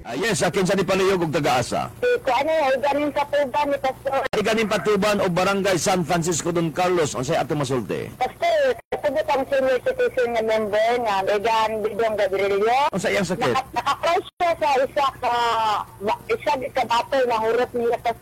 Yes, akin sa ni Paluyog ug taga-asa. Kung ano yung ganing katuban ni Pastor. Ay ganing patuban o barangay San Francisco Don Carlos unsay ato masulti? Pastor, kasabot ang senior citizen na member nga Megan Bidong Gabrielio. Unsay iyang sakit? Naka-close siya sa isa ka battle na hurot niya